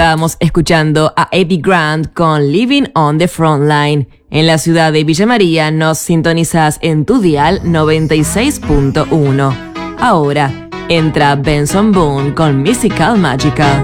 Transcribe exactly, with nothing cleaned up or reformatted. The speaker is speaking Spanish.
Estábamos escuchando a Eddie Grant con Living on the Frontline. En la ciudad de Villa María nos sintonizás en tu dial noventa y seis punto uno. Ahora entra Benson Boone con Mystical Magical.